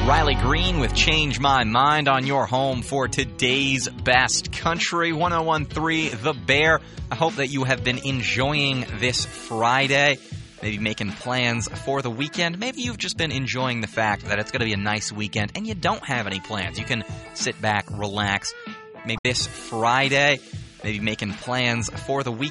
Riley Green with Change My Mind on your home for today's best country, 101.3 The Bear. I hope that you have been enjoying this Friday, maybe making plans for the weekend. Maybe you've just been enjoying the fact that it's going to be a nice weekend and you don't have any plans. You can sit back, relax, maybe this Friday, maybe making plans for the weekend.